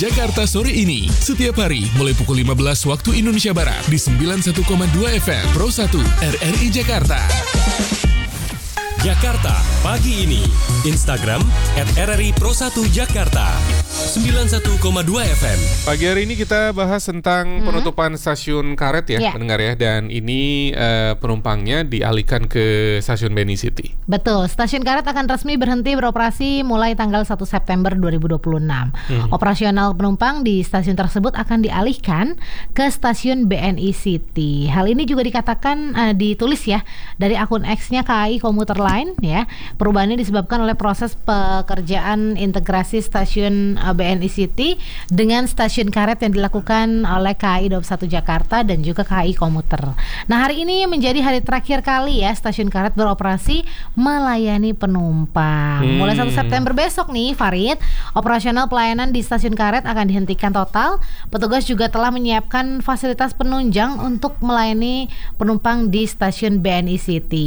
Jakarta sore ini. Setiap hari mulai pukul 15 waktu Indonesia Barat di 91,2 FM Pro 1 RRI Jakarta. Jakarta pagi ini. Instagram @RRI Pro 1 Jakarta 91,2 FM. Pagi hari ini kita bahas tentang penutupan stasiun karet ya, pendengar ya. Dan ini penumpangnya dialihkan ke stasiun BNI City. Betul, stasiun karet akan resmi berhenti beroperasi mulai tanggal 1 September 2026. Operasional penumpang di stasiun tersebut akan dialihkan ke stasiun BNI City. Hal ini juga dikatakan ditulis ya dari akun X-nya KAI Komuter Line ya. Perubahan ini disebabkan oleh proses pekerjaan integrasi stasiun BNI City dengan stasiun karet yang dilakukan oleh KAI Daup 1 Jakarta dan juga KAI Komuter. Nah, hari ini menjadi hari terakhir kali ya stasiun karet beroperasi melayani penumpang. Mulai 1 September besok nih, Farid, operasional pelayanan di stasiun karet akan dihentikan total. Petugas juga telah menyiapkan fasilitas penunjang untuk melayani penumpang di stasiun BNI City.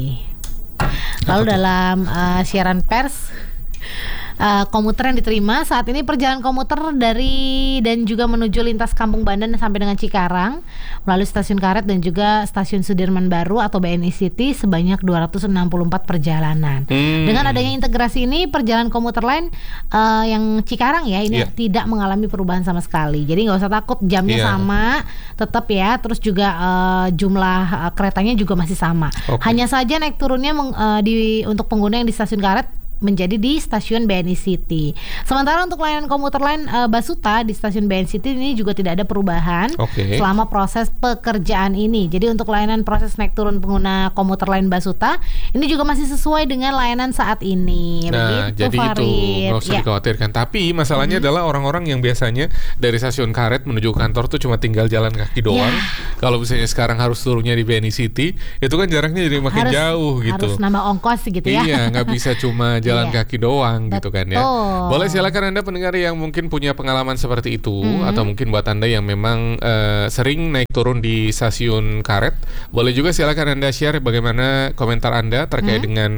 Lalu dalam siaran pers komuter yang diterima saat ini, perjalanan komuter dari dan juga menuju lintas Kampung Bandan sampai dengan Cikarang melalui stasiun karet dan juga stasiun Sudirman Baru atau BNI City sebanyak 264 perjalanan. Dengan adanya integrasi ini, perjalanan komuter lain yang Cikarang ya ini tidak mengalami perubahan sama sekali. Jadi nggak usah takut, jamnya sama tetap ya. Terus juga jumlah keretanya juga masih sama. Hanya saja naik turunnya untuk pengguna yang di stasiun karet menjadi di stasiun BNI City. Sementara untuk layanan komuter lain Basuta di stasiun BNI City ini juga tidak ada perubahan selama proses pekerjaan ini. Jadi untuk layanan proses naik turun pengguna komuter lain Basuta ini juga masih sesuai dengan layanan saat ini. Nah, begitu, jadi Farid. itu nggak usah dikhawatirkan. Tapi masalahnya adalah orang-orang yang biasanya dari stasiun karet menuju kantor tuh cuma tinggal jalan kaki doang. Kalau misalnya sekarang harus turunnya di BNI City, itu kan jaraknya jadi makin jauh gitu. Harus nambah ongkos gitu ya. Iya, nggak bisa cuma jalan kaki doang gitu kan ya. Boleh silakan Anda pendengar yang mungkin punya pengalaman seperti itu, atau mungkin buat Anda yang memang sering naik turun di stasiun karet, boleh juga silakan Anda share bagaimana komentar Anda terkait dengan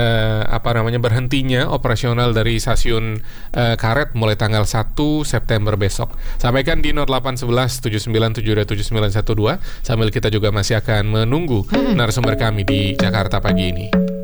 berhentinya operasional dari stasiun karet mulai tanggal 1 September besok. Sampaikan di 0811 79727912 sambil kita juga masih akan menunggu narasumber kami di Jakarta pagi ini.